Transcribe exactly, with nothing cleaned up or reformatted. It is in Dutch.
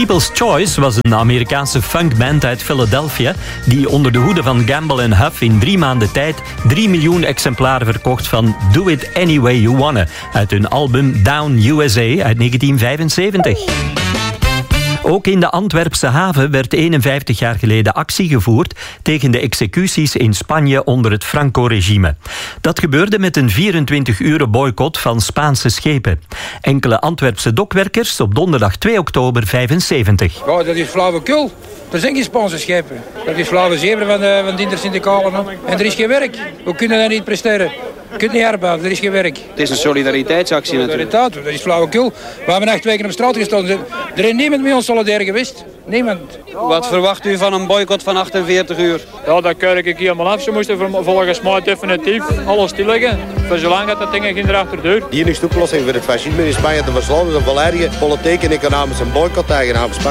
People's Choice was een Amerikaanse funkband uit Philadelphia die onder de hoede van Gamble en Huff in drie maanden tijd drie miljoen exemplaren verkocht van Do It Any Way You Wanna uit hun album Down U S A uit negentien vijfenzeventig. Ook in de Antwerpse haven werd eenenvijftig jaar geleden actie gevoerd tegen de executies in Spanje onder het Franco-regime. Dat gebeurde met een vierentwintig uren boycott van Spaanse schepen. Enkele Antwerpse dokwerkers op donderdag twee oktober vijfenzeventig. Ja, dat is flauwekul. Er zijn geen Spaanse schepen. Dat is flauwe zeven van de, van de intersyndicalen. En er is geen werk. We kunnen dat niet presteren. Je kunt niet arbeiden, er is geen werk. Het is een solidariteitsactie natuurlijk. Solidariteit, dat is flauwekul. We hebben acht weken op straat gestaan. Er is niemand met ons solidair geweest. Niemand. Wat verwacht u van een boycott van achtenveertig uur? Ja, dat keur ik helemaal af. Ze moesten volgens mij definitief alles stilleggen. Voor zolang dat dat dingen geen erachter deur. De enige oplossing voor het fascisme in Spanje te verslaan is een volledige politieke en economische boycott tegen Spanje.